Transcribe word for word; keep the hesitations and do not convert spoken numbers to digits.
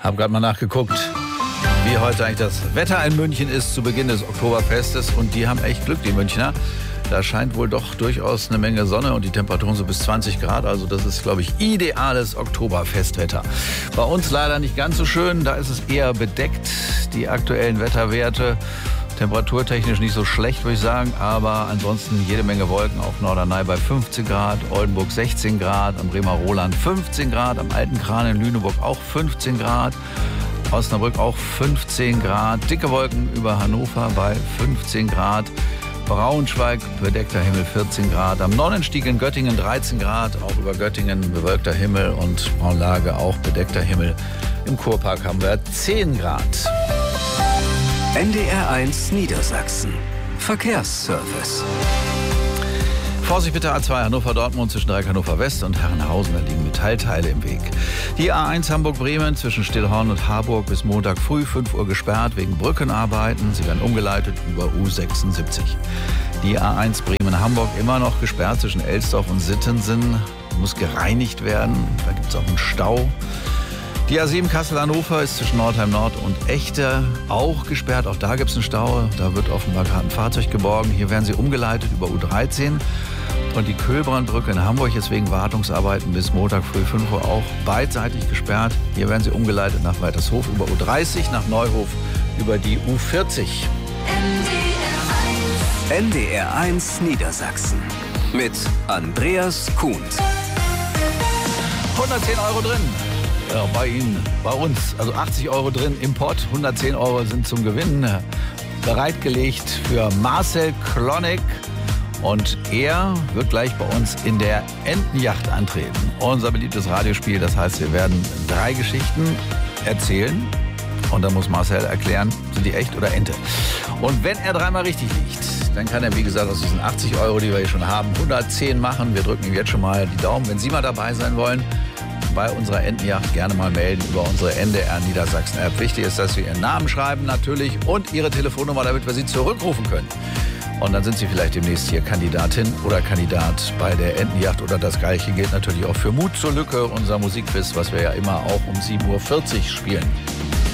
Hab gerade mal nachgeguckt, wie heute eigentlich das Wetter in München ist zu Beginn des Oktoberfestes. Und die haben echt Glück, die Münchner. Da scheint wohl doch durchaus eine Menge Sonne und die Temperaturen so bis zwanzig Grad. Also das ist, glaube ich, ideales Oktoberfestwetter. Bei uns leider nicht ganz so schön. Da ist es eher bedeckt, die aktuellen Wetterwerte. Temperaturtechnisch nicht so schlecht, würde ich sagen. Aber ansonsten jede Menge Wolken. Auf Norderney bei fünfzehn Grad, Oldenburg sechzehn Grad, am Bremer Roland fünfzehn Grad, am Alten Kran in Lüneburg auch fünfzehn Grad. Osnabrück auch fünfzehn Grad. Dicke Wolken über Hannover bei fünfzehn Grad. Braunschweig, bedeckter Himmel vierzehn Grad. Am Nonnenstieg in Göttingen dreizehn Grad. Auch über Göttingen bewölkter Himmel und Braunlage auch bedeckter Himmel. Im Kurpark haben wir zehn Grad. N D R eins Niedersachsen. Verkehrsservice. Vorsicht bitte A zwei Hannover-Dortmund zwischen Dreieck Hannover West und Herrenhausen, da liegen Metallteile im Weg. Die A eins Hamburg-Bremen zwischen Stillhorn und Harburg bis Montag früh fünf Uhr gesperrt wegen Brückenarbeiten. Sie werden umgeleitet über U sechsundsiebzig. Die A eins Bremen-Hamburg immer noch gesperrt zwischen Elsdorf und Sittensen. Muss gereinigt werden. Da gibt es auch einen Stau. Die A sieben Kassel-Hannover ist zwischen Nordheim Nord und Echte auch gesperrt. Auch da gibt es einen Stau. Da wird offenbar gerade ein Fahrzeug geborgen. Hier werden sie umgeleitet über U dreizehn. Und die Kölbrandbrücke in Hamburg ist wegen Wartungsarbeiten bis Montag früh fünf Uhr auch beidseitig gesperrt. Hier werden sie umgeleitet nach Weitershof über U dreißig, nach Neuhof über die U vierzig. N D R eins Niedersachsen mit Andreas Kuhn. hundertzehn Euro drin. Ja, bei Ihnen, bei uns. Also achtzig Euro drin im Pott, hundertzehn Euro sind zum Gewinnen bereitgelegt für Marcel Klonek. Und er wird gleich bei uns in der Entenjacht antreten. Unser beliebtes Radiospiel, das heißt, wir werden drei Geschichten erzählen. Und dann muss Marcel erklären, sind die echt oder Ente. Und wenn er dreimal richtig liegt, dann kann er, wie gesagt, aus diesen achtzig Euro, die wir hier schon haben, hundertzehn machen. Wir drücken ihm jetzt schon mal die Daumen. Wenn Sie mal dabei sein wollen, bei unserer Entenjacht gerne mal melden über unsere N D R Niedersachsen App. Wichtig ist, dass Sie Ihren Namen schreiben natürlich und Ihre Telefonnummer, damit wir Sie zurückrufen können. Und dann sind Sie vielleicht demnächst hier Kandidatin oder Kandidat bei der Entenjacht. Oder das Gleiche gilt natürlich auch für Mut zur Lücke, unser Musikquiz, was wir ja immer auch um sieben Uhr vierzig spielen.